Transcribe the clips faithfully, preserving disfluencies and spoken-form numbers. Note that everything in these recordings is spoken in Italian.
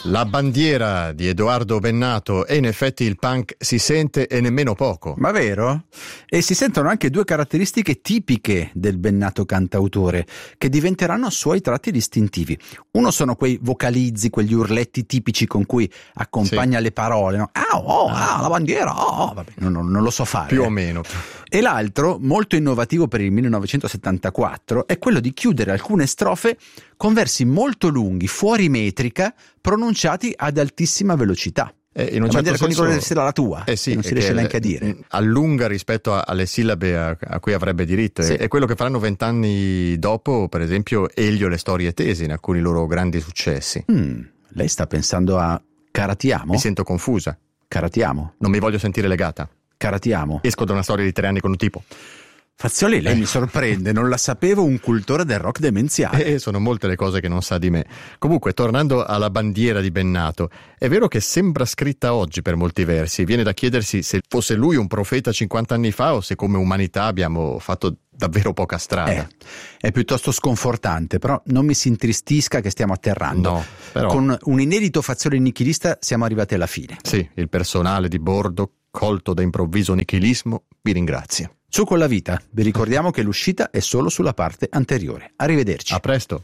La bandiera di Edoardo Bennato, e in effetti il punk si sente e nemmeno poco. Ma vero? E si sentono anche due caratteristiche tipiche del Bennato cantautore, che diventeranno suoi tratti distintivi. Uno sono quei vocalizzi, quegli urletti tipici con cui accompagna sì. le parole, no? Ah, oh, ah, la bandiera, oh, vabbè, non, non lo so fare. Più o meno. E l'altro, molto innovativo per il millenovecentosettantaquattro, è quello di chiudere alcune strofe con versi molto lunghi, fuori metrica, pronunciati ad altissima velocità. Eh, in un certo senso essere la tua, eh sì, non si riesce neanche a dire. Allunga rispetto a, alle sillabe a, a cui avrebbe diritto. Sì. È quello che faranno vent'anni dopo, per esempio, Elio e le storie tese in alcuni loro grandi successi. Mm, lei sta pensando a Cara ti amo? Mi sento confusa. Cara ti amo? Non mi voglio sentire legata. Cara ti amo? Esco da una storia di tre anni con un tipo. Fazioli, lei eh. mi sorprende, non la sapevo un cultore del rock demenziale. Eh, sono molte le cose che non sa di me. Comunque, tornando alla bandiera di Bennato, è vero che sembra scritta oggi per molti versi. Viene da chiedersi se fosse lui un profeta cinquanta anni fa o se come umanità abbiamo fatto davvero poca strada. Eh, è piuttosto sconfortante, però non mi si intristisca che stiamo atterrando. No, però... Con un inedito Fazioli nichilista siamo arrivati alla fine. Sì, il personale di bordo, colto da improvviso nichilismo, vi ringrazia. Su con la vita, vi ricordiamo che l'uscita è solo sulla parte anteriore. Arrivederci. A presto.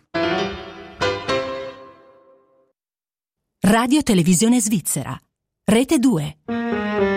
Radio Televisione Svizzera, Rete due.